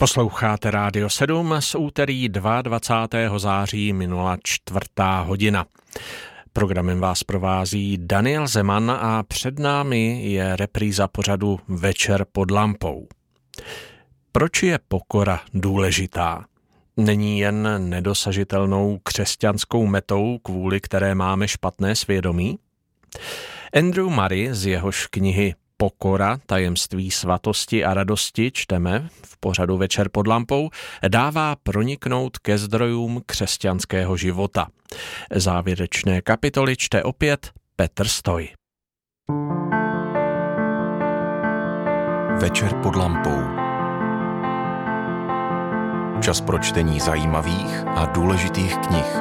Posloucháte Rádio 7 z úterý 22. září minula 4:00. Programem vás provází Daniel Zeman a před námi je repríza pořadu Večer pod lampou. Proč je pokora důležitá? Není jen nedosažitelnou křesťanskou metou, kvůli které máme špatné svědomí? Andrew Murray z jehož knihy Pokora, tajemství svatosti a radosti čteme v pořadu Večer pod lampou, dává proniknout ke zdrojům křesťanského života. Závěrečné kapitoly čte opět Petr Stoj. Večer pod lampou. Čas pro čtení zajímavých a důležitých knih.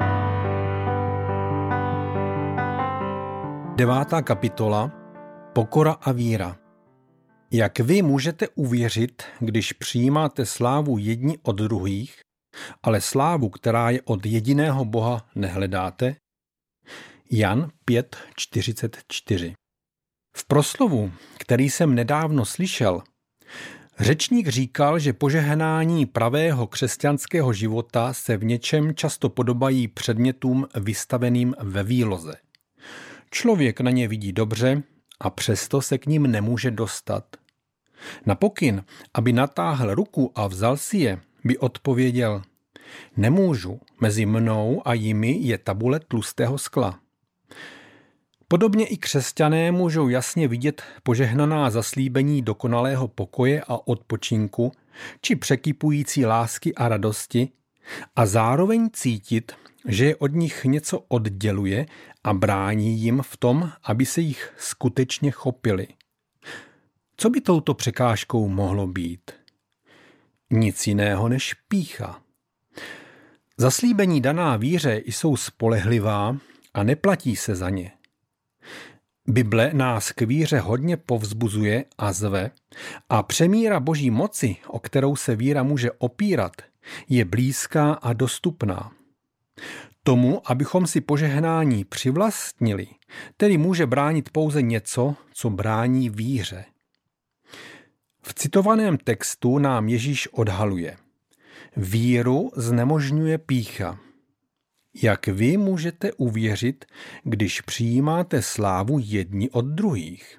9. kapitola. Pokora a víra. Jak vy můžete uvěřit, když přijímáte slávu jedni od druhých, ale slávu, která je od jediného Boha, nehledáte? Jan 5:44. V proslovu, který jsem nedávno slyšel, řečník říkal, že požehnání pravého křesťanského života se v něčem často podobají předmětům vystaveným ve výloze. Člověk na ně vidí dobře a přesto se k ním nemůže dostat. Na pokyn, aby natáhl ruku a vzal si je, by odpověděl: nemůžu, mezi mnou a jimi je tabule tlustého skla. Podobně i křesťané můžou jasně vidět požehnaná zaslíbení dokonalého pokoje a odpočinku, či překypující lásky a radosti, a zároveň cítit, že je od nich něco odděluje a brání jim v tom, aby se jich skutečně chopili. Co by touto překážkou mohlo být? Nic jiného než pýcha. Zaslíbení daná víře jsou spolehlivá a neplatí se za ně. Bible nás k víře hodně povzbuzuje a zve, a přemíra Boží moci, o kterou se víra může opírat, je blízká a dostupná. Tomu, abychom si požehnání přivlastnili, tedy může bránit pouze něco, co brání víře. V citovaném textu nám Ježíš odhaluje: víru znemožňuje pýcha. Jak vy můžete uvěřit, když přijímáte slávu jedni od druhých?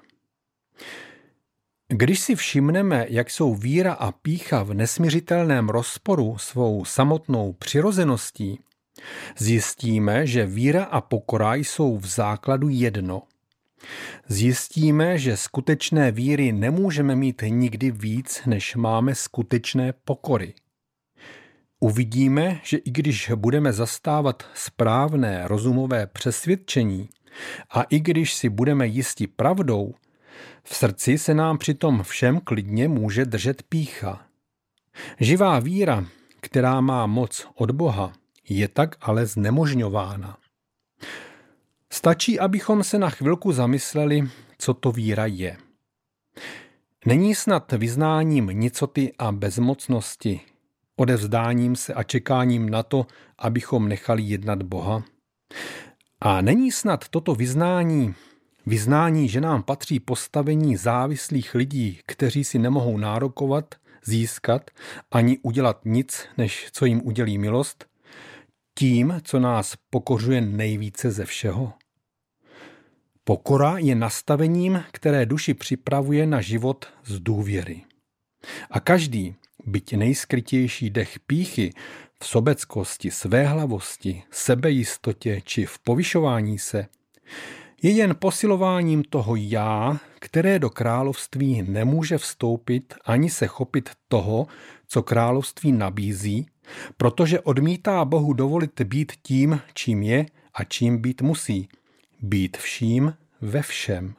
Když si všimneme, jak jsou víra a pýcha v nesmiřitelném rozporu svou samotnou přirozeností, zjistíme, že víra a pokora jsou v základu jedno. Zjistíme, že skutečné víry nemůžeme mít nikdy víc, než máme skutečné pokory. Uvidíme, že i když budeme zastávat správné rozumové přesvědčení a i když si budeme jisti pravdou, v srdci se nám přitom všem klidně může držet pýcha. Živá víra, která má moc od Boha, je tak ale znemožňována. Stačí, abychom se na chvilku zamysleli, co to víra je. Není snad vyznáním nicoty a bezmocnosti, odevzdáním se a čekáním na to, abychom nechali jednat Boha? A není snad toto vyznání, že nám patří postavení závislých lidí, kteří si nemohou nárokovat, získat ani udělat nic, než co jim udělí milost, tím, co nás pokořuje nejvíce ze všeho? Pokora je nastavením, které duši připravuje na život z důvěry. A každý, byť nejskrytější dech pýchy v sobeckosti, svéhlavosti, sebejistotě či v povyšování se, je jen posilováním toho já, které do království nemůže vstoupit ani se chopit toho, co království nabízí, protože odmítá Bohu dovolit být tím, čím je a čím být musí. Být vším ve všem.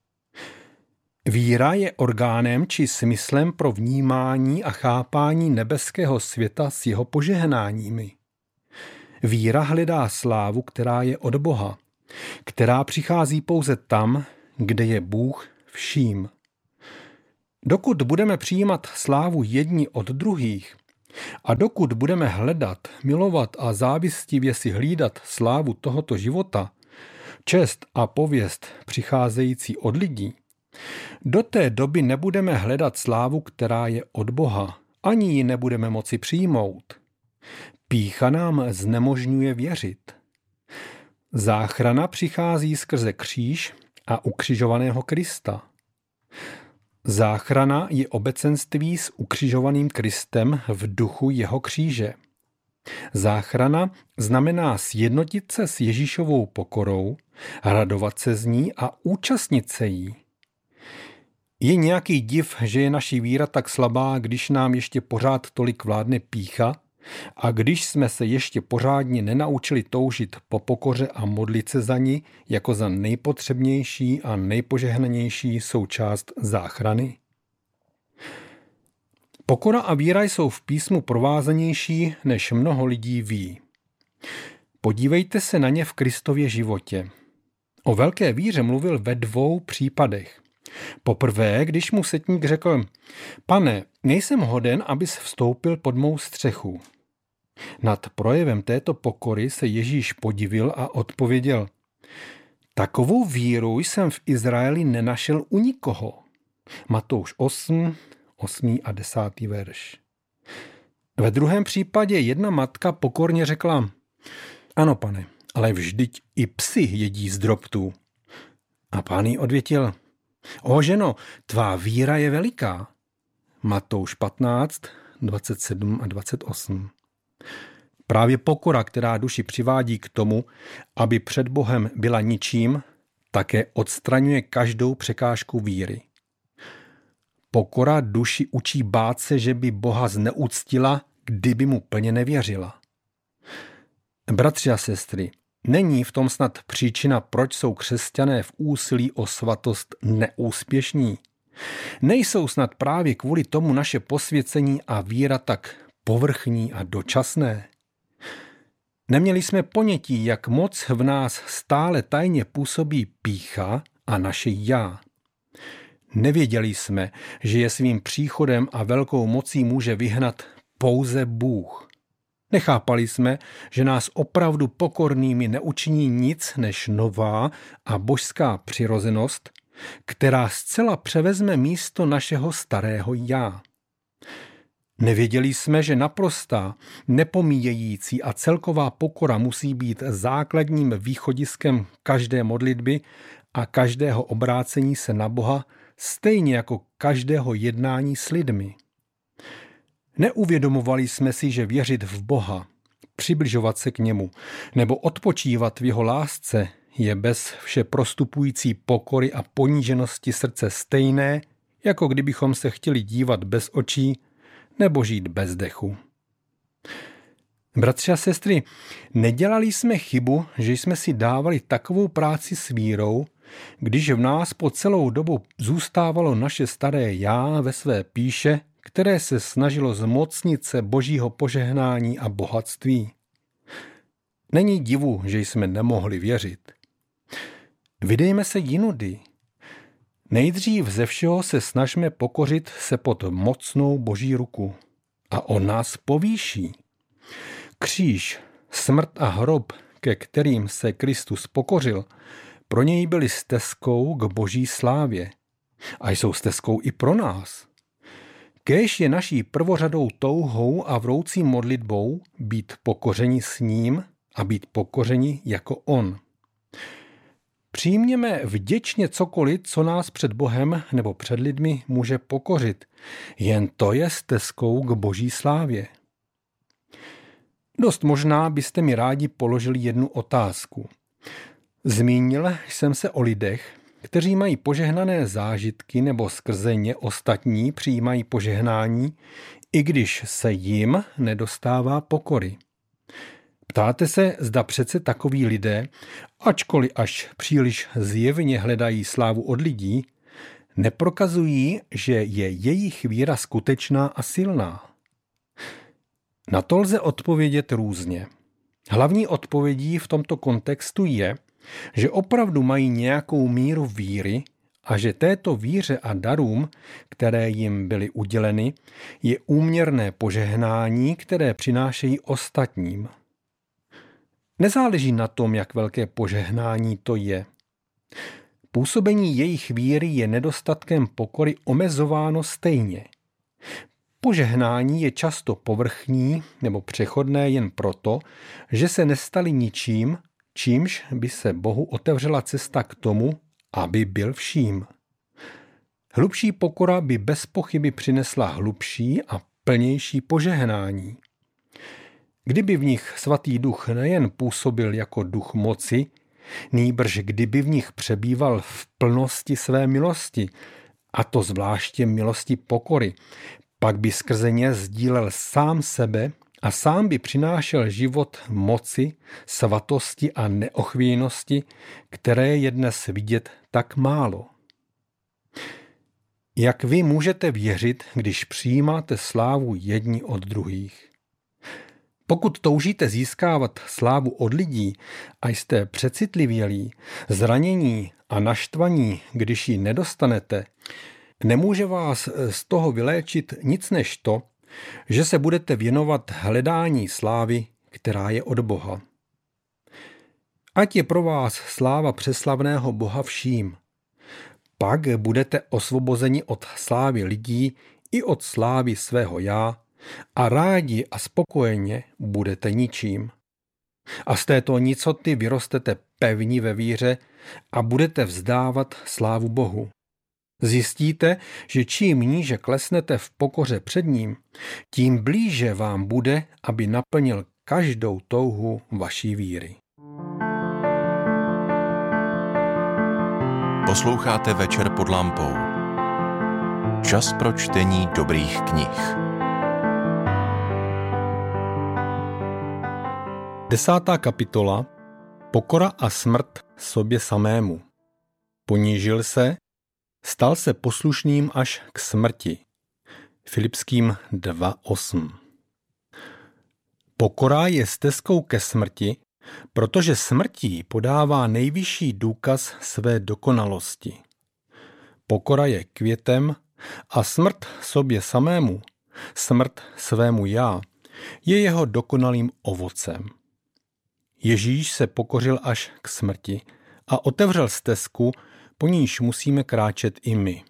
Víra je orgánem či smyslem pro vnímání a chápání nebeského světa s jeho požehnáními. Víra hledá slávu, která je od Boha, která přichází pouze tam, kde je Bůh vším. Dokud budeme přijímat slávu jedni od druhých a dokud budeme hledat, milovat a závistivě si hlídat slávu tohoto života, čest a pověst přicházející od lidí, do té doby nebudeme hledat slávu, která je od Boha, ani ji nebudeme moci přijmout. Pýcha nám znemožňuje věřit. Záchrana přichází skrze kříž a ukřižovaného Krista. Záchrana je obecenství s ukřižovaným Kristem v duchu jeho kříže. Záchrana znamená sjednotit se s Ježíšovou pokorou, radovat se z ní a účastnit se jí. Je nějaký div, že je naši víra tak slabá, když nám ještě pořád tolik vládne pýcha a když jsme se ještě pořádně nenaučili toužit po pokoře a modlit se za ní jako za nejpotřebnější a nejpožehnanější součást záchrany? Pokora a víra jsou v písmu provázanější, než mnoho lidí ví. Podívejte se na ně v Kristově životě. O velké víře mluvil ve 2 případech. Poprvé, když mu setník řekl: Pane, nejsem hoden, abys vstoupil pod mou střechu. Nad projevem této pokory se Ježíš podivil a odpověděl: Takovou víru jsem v Izraeli nenašel u nikoho. Matouš 8 a 10. verš. Ve druhém případě jedna matka pokorně řekla: Ano, pane, ale vždyť i psi jedí z drobtů. A pán jí odvětil: O ženo, tvá víra je veliká. Matouš 15, 27 a 28. Právě pokora, která duši přivádí k tomu, aby před Bohem byla ničím, také odstraňuje každou překážku víry. Pokora duši učí bát se, že by Boha zneuctila, kdyby mu plně nevěřila. Bratři a sestry, není v tom snad příčina, proč jsou křesťané v úsilí o svatost neúspěšní? Nejsou snad právě kvůli tomu naše posvěcení a víra tak povrchní a dočasné? Neměli jsme ponětí, jak moc v nás stále tajně působí pýcha a naše já. Nevěděli jsme, že je svým příchodem a velkou mocí může vyhnat pouze Bůh. Nechápali jsme, že nás opravdu pokornými neučiní nic než nová a božská přirozenost, která zcela převezme místo našeho starého já. Nevěděli jsme, že naprostá, nepomíjející a celková pokora musí být základním východiskem každé modlitby a každého obrácení se na Boha, stejně jako každého jednání s lidmi. Neuvědomovali jsme si, že věřit v Boha, přibližovat se k němu nebo odpočívat v jeho lásce je bez vše prostupující pokory a poníženosti srdce stejné, jako kdybychom se chtěli dívat bez očí nebo žít bez dechu. Bratři a sestry, nedělali jsme chybu, že jsme si dávali takovou práci s vírou, když v nás po celou dobu zůstávalo naše staré já ve své pýše, které se snažilo zmocnit se božího požehnání a bohatství. Není divu, že jsme nemohli věřit. Vydejme se jinudy. Nejdřív ze všeho se snažme pokořit se pod mocnou boží ruku a on nás povýší. Kříž, smrt a hrob, ke kterým se Kristus pokořil, pro něj byly stezkou k boží slávě a jsou stezkou i pro nás. Kéž je naší prvořadou touhou a vroucí modlitbou být pokořeni s ním a být pokořeni jako on. Přijměme vděčně cokoliv, co nás před Bohem nebo před lidmi může pokořit. Jen to je stezkou k boží slávě. Dost možná byste mi rádi položili jednu otázku. Zmínil jsem se o lidech, kteří mají požehnané zážitky nebo skrze ně ostatní přijímají požehnání, i když se jim nedostává pokory. Ptáte se, zda přece takoví lidé, ačkoliv až příliš zjevně hledají slávu od lidí, neprokazují, že je jejich víra skutečná a silná. Na to lze odpovědět různě. Hlavní odpovědí v tomto kontextu je, že opravdu mají nějakou míru víry a že této víře a darům, které jim byly uděleny, je úměrné požehnání, které přinášejí ostatním. Nezáleží na tom, jak velké požehnání to je. Působení jejich víry je nedostatkem pokory omezováno stejně. Požehnání je často povrchní nebo přechodné jen proto, že se nestali ničím, čímž by se Bohu otevřela cesta k tomu, aby byl vším. Hlubší pokora by bez pochyby přinesla hlubší a plnější požehnání. Kdyby v nich Svatý Duch nejen působil jako duch moci, nýbrž kdyby v nich přebýval v plnosti své milosti, a to zvláště milosti pokory, pak by skrze ně sdílel sám sebe a sám by přinášel život moci, svatosti a neochvějnosti, které je dnes vidět tak málo. Jak vy můžete věřit, když přijímáte slávu jedni od druhých? Pokud toužíte získávat slávu od lidí a jste přecitlivělí, zranění a naštvaní, když ji nedostanete, nemůže vás z toho vyléčit nic než to, že se budete věnovat hledání slávy, která je od Boha. Ať je pro vás sláva přeslavného Boha vším. Pak budete osvobozeni od slávy lidí i od slávy svého já a rádi a spokojeně budete ničím. A z této nicoty vyrostete pevní ve víře a budete vzdávat slávu Bohu. Zjistíte, že čím níže klesnete v pokoře před ním, tím blíže vám bude, aby naplnil každou touhu vaší víry. Posloucháte Večer pod lampou. Čas pro čtení dobrých knih. 10. kapitola. Pokora a smrt sobě samému. Ponížil se, stal se poslušným až k smrti. Filipským 2:8. Pokora je stezkou ke smrti, protože smrtí podává nejvyšší důkaz své dokonalosti. Pokora je květem a smrt sobě samému, smrt svému já, je jeho dokonalým ovocem. Ježíš se pokořil až k smrti a otevřel stezku, po níž musíme kráčet i my.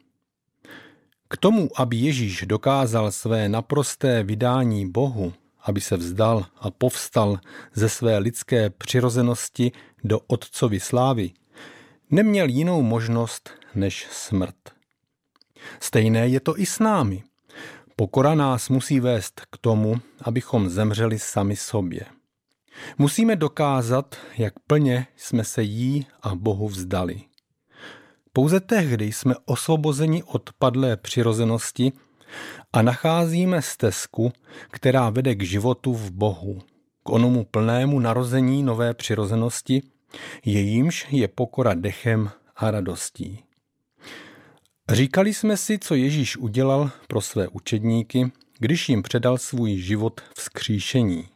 K tomu, aby Ježíš dokázal své naprosté vydání Bohu, aby se vzdal a povstal ze své lidské přirozenosti do Otcovy slávy, neměl jinou možnost než smrt. Stejné je to i s námi. Pokora nás musí vést k tomu, abychom zemřeli sami sobě. Musíme dokázat, jak plně jsme se jí a Bohu vzdali. Pouze tehdy jsme osvobozeni od padlé přirozenosti a nacházíme stezku, která vede k životu v Bohu, k onomu plnému narození nové přirozenosti, jejímž je pokora dechem a radostí. Říkali jsme si, co Ježíš udělal pro své učedníky, když jim předal svůj život vzkříšení.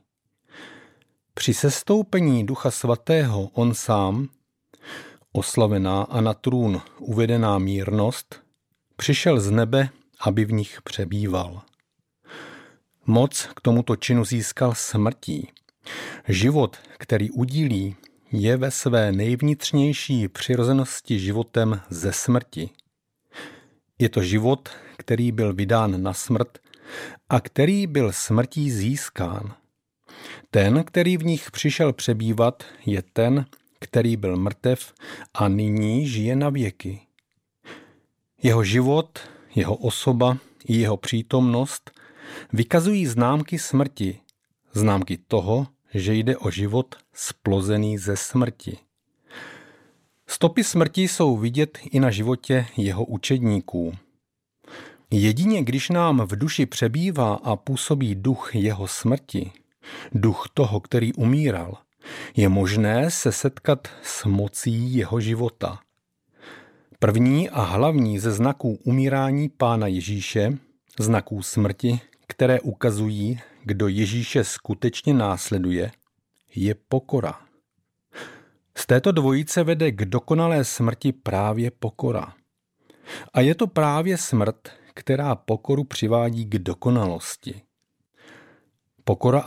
Při sestoupení Ducha Svatého on sám, oslavená a na trůn uvedená mírnost, přišel z nebe, aby v nich přebýval. Moc k tomuto činu získal smrtí. Život, který udílí, je ve své nejvnitřnější přirozenosti životem ze smrti. Je to život, který byl vydán na smrt a který byl smrtí získán. Ten, který v nich přišel přebývat, je ten, který byl mrtev a nyní žije na věky. Jeho život, jeho osoba i jeho přítomnost vykazují známky smrti, známky toho, že jde o život splozený ze smrti. Stopy smrti jsou vidět i na životě jeho učedníků. Jedině když nám v duši přebývá a působí duch jeho smrti, duch toho, který umíral, je možné se setkat s mocí jeho života. První a hlavní ze znaků umírání Pána Ježíše, znaků smrti, které ukazují, kdo Ježíše skutečně následuje, je pokora. Z této dvojice vede k dokonalé smrti právě pokora. A je to právě smrt, která pokoru přivádí k dokonalosti. Pokora